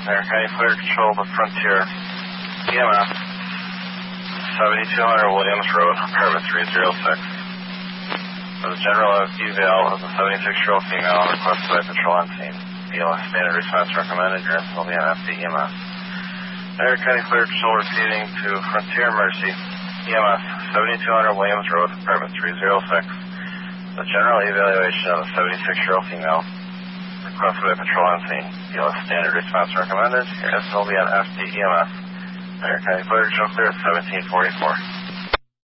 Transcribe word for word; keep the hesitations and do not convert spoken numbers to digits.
Marion County Fire Control, the Frontier E M S, seventy-two hundred Williams Road, apartment three oh six. For the general eval of the seventy-six-year-old female requested by patrol on scene. B L S standard response recommended. Your answer will be on F D E M S. Marion County Fire Control receiving to Frontier Mercy E M S, seventy-two hundred Williams Road, apartment three oh six. The general evaluation of the seventy-six-year-old female requested by patrol on scene. B L S standard response recommended. Your answer will be on F D E M S. Marion County Fire Control clear at seventeen forty-four.